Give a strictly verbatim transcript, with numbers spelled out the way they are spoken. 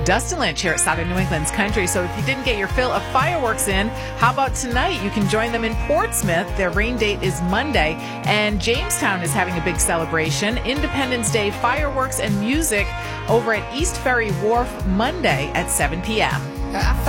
Dustin Lynch here at Southern New England's Country. So if you didn't get your fill of fireworks in, how about tonight? You can join them in Portsmouth. Their rain date is Monday. And Jamestown is having a big celebration. Independence Day fireworks and music over at East Ferry Wharf Monday at seven p.m.